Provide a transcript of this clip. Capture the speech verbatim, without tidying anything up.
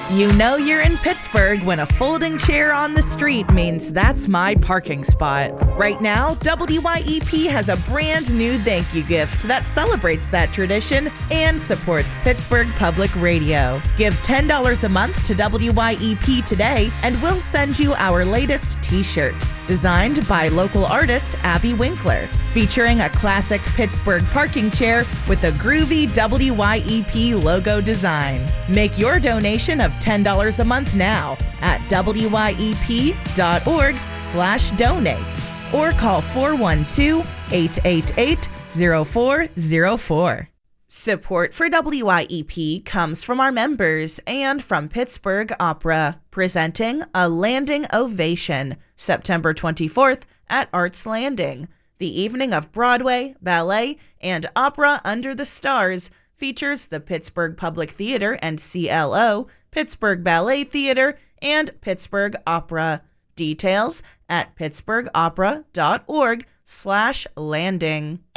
You know you're in Pittsburgh when a folding chair on the street means that's my parking spot. Right now, W Y E P has a brand new thank you gift that celebrates that tradition and supports Pittsburgh Public Radio. Give ten dollars a month to W Y E P today and we'll send you our latest t-shirt. Designed by local artist Abby Winkler, featuring a classic Pittsburgh parking chair with a groovy W Y E P logo design. Make your donation of ten dollars a month now at W Y E P dot org slash donate or call four one two, eight eight eight, zero four zero four. Support for W Y E P comes from our members and from Pittsburgh Opera, presenting A Landing Ovation, September twenty-fourth at Arts Landing. The evening of Broadway, ballet, and opera under the stars features the Pittsburgh Public Theater and C L O, Pittsburgh Ballet Theater, and Pittsburgh Opera. Details at pittsburgh opera dot org slash landing.